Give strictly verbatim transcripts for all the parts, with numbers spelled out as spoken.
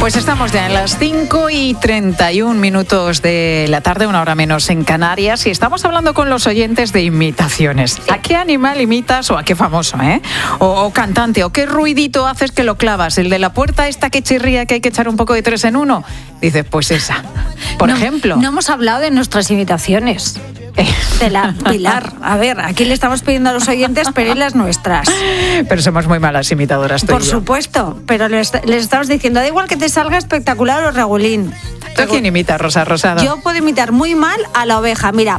Pues estamos ya en las cinco y treinta y un minutos de la tarde, una hora menos en Canarias, y estamos hablando con los oyentes de imitaciones. ¿A qué animal imitas o a qué famoso, eh? O, o cantante, o qué ruidito haces que lo clavas? ¿El de la puerta esta que chirría que hay que echar un poco de tres en uno? Dices, pues esa, por no, ejemplo. No hemos hablado de nuestras imitaciones. De la Pilar. A ver, aquí le estamos pidiendo a los oyentes pedir las nuestras. Pero somos muy malas imitadoras, tú Por y yo. supuesto, pero les, les estamos diciendo, da igual que te salga espectacular o regulín. ¿Tú a quién imitas, Rosa Rosado? Yo puedo imitar muy mal a la oveja, mira.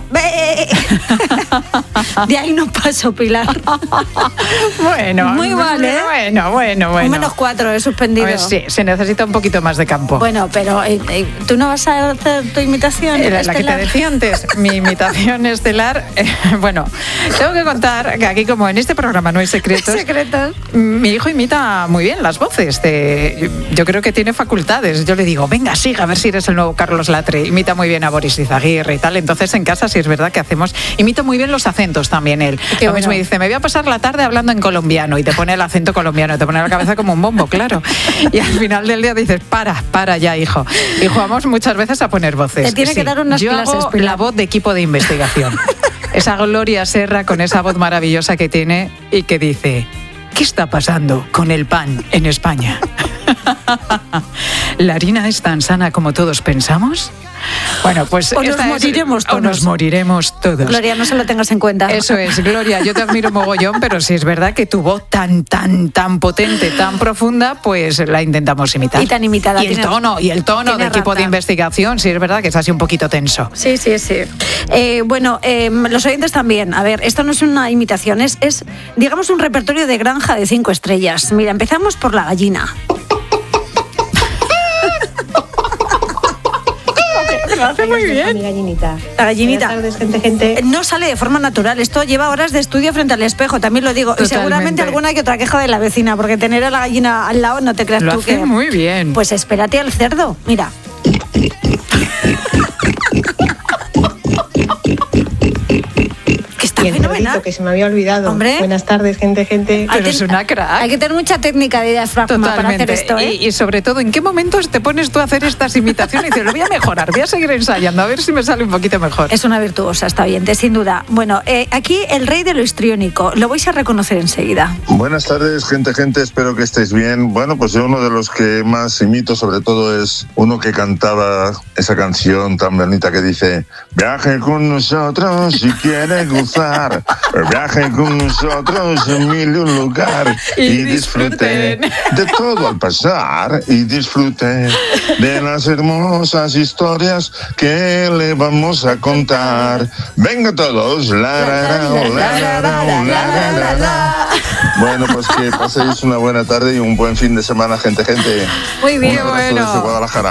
De ahí no paso, Pilar. Bueno, muy mal, ¿eh? Bueno, bueno, bueno. Un menos cuatro, he suspendido. A ver, sí, se necesita un poquito más de campo. Bueno, pero eh, eh, ¿tú no vas a hacer tu imitación La, la estelar? que te decía antes, mi imitación estelar. Eh, bueno, tengo que contar que aquí, como en este programa no hay secretos, secretos. Mi hijo imita muy bien las voces. De, yo creo que tiene facultades. Yo le digo, venga, siga, a ver si eres el nuevo Carlos Latre. Imita muy bien a Boris Izaguirre y tal. Entonces, en casa sí es verdad que hacemos... Imita muy bien los acentos también él. Qué Lo bueno. mismo dice, me voy a pasar la tarde hablando en colombiano, y te pone el acento colombiano, te pone la cabeza como un bombo, claro. Y al final del día dices, para, para ya, hijo. Y jugamos muchas veces a poner voces. Te tiene Sí. que dar unas Yo clases, hago Pilar. la voz de equipo de investigación. Esa Gloria Serra con esa voz maravillosa que tiene y que dice, ¿qué está pasando con el pan en España? ¿La harina es tan sana como todos pensamos? Bueno, pues O nos esta es- moriremos o nos todos. moriremos todos. Gloria, no se lo tengas en cuenta. Eso es, Gloria, yo te admiro mogollón, pero si es verdad que tu voz tan, tan, tan potente, tan profunda, pues la intentamos imitar. Y tan imitada. Y el Tiene- tono, y el tono tiene de equipo razón. de investigación, sí es verdad que es así un poquito tenso. Sí, sí, sí. Eh, bueno, eh, los oyentes también. A ver, esto no es una imitación, es, es, digamos, un repertorio de granja de cinco estrellas. Mira, empezamos por la gallina. Lo hace muy bien. Mi gallinita. La gallinita. Buenas tardes, gente, gente. No sale de forma natural. Esto lleva horas de estudio frente al espejo, también lo digo. Y Totalmente. seguramente alguna que otra queja de la vecina, porque tener a la gallina al lado no te creas Lo tú hace que... muy bien. Pues espérate al cerdo. Mira. Que está Y el fenomenal. cerdito, que se me había olvidado. Hombre. Buenas tardes, gente, gente. Pero Hay es que- una crack. Hay que tener mucha técnica de diafragma para hacer Totalmente. esto, ¿eh? y, y sobre todo, ¿en qué momentos te pones tú a hacer estas imitaciones y dices, lo voy a mejorar, voy a seguir ensayando, a ver si me sale un poquito mejor? Es una virtuosa, está bien, de- sin duda. Bueno, eh, aquí el rey de lo histriónico, lo vais a reconocer enseguida. Buenas tardes, gente, gente, espero que estéis bien. Bueno, pues yo uno de los que más imito, sobre todo, es uno que cantaba esa canción tan bonita que dice: viaje con nosotros si quiere gozar, viaje con nosotros en mil y un lugar Y y disfrute disfruten. de todo al pasar y disfrute de las hermosas historias que le vamos a contar. Venga todos, la, la, la, la, la, la, la, la, la. Bueno, pues que paséis una buena tarde y un buen fin de semana, gente, gente. Muy bien, Un abrazo bueno. desde Guadalajara.